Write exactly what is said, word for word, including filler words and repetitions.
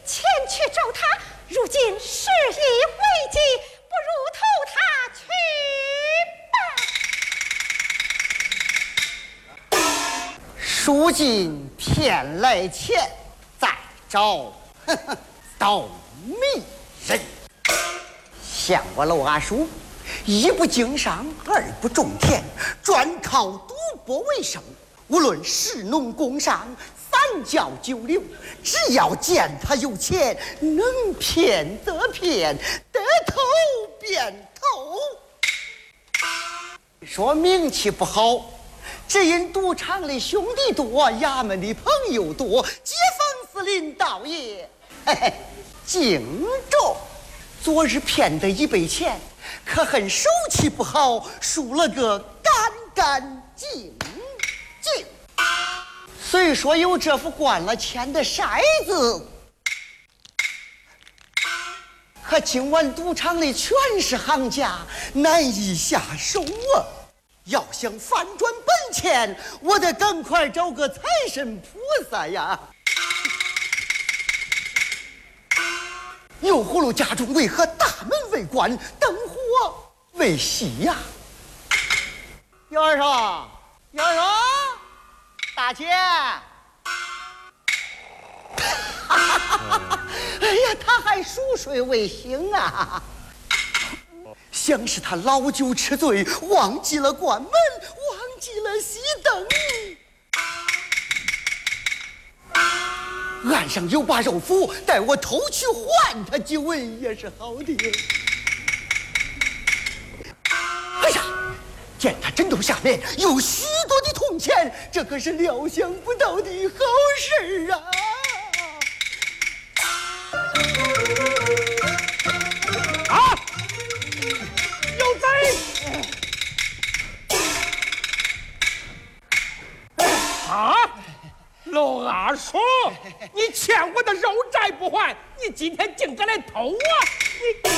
前去找他，如今事已危急，不如投他去吧。 书尽骗来钱，再找盗密人。像我楼阿叔，一不经商，二不种田，专靠赌博为生。无论士农工商，三教九流，只要见他有钱，能骗则骗，得头便头。说名气不好，只因赌场里兄弟多，衙门的朋友多，街坊四邻倒也嘿嘿敬重。昨日骗得一倍钱，可恨手气不好，输了个干干净净。虽说有这副灌了钱的筛子，可今晚赌场里全是行家，难以下手啊！要想反转本钱，我得赶快找个财神菩萨呀！油葫芦家中为何大门未关，灯火未熄呀？姚二少，姚二少，大姐！哎呀，他还熟睡未醒啊！想是他老酒吃醉，忘记了关门，忘记了熄灯。岸上有把肉斧，待我偷去还他几文也是好的。哎呀，见他枕头下面有许多的铜钱，这可是料想不到的好事啊！ 啊！有贼！啊！老阿叔，你欠我的肉债不还，你今天竟敢来偷我！你